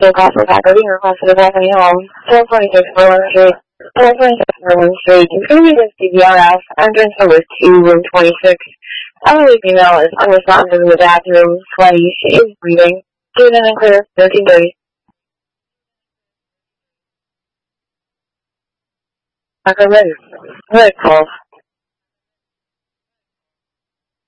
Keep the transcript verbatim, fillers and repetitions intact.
still possible back over here, close to the back of your home. four twenty-six Berlin Street. four twenty-six Berlin Street. It's going to be this D V R F. Entrance number two, room twenty-six. Elderly female is unresponsive in the bathroom, sweaty. She is breathing. Student and clear, thirteen thirty. Back over. Red call.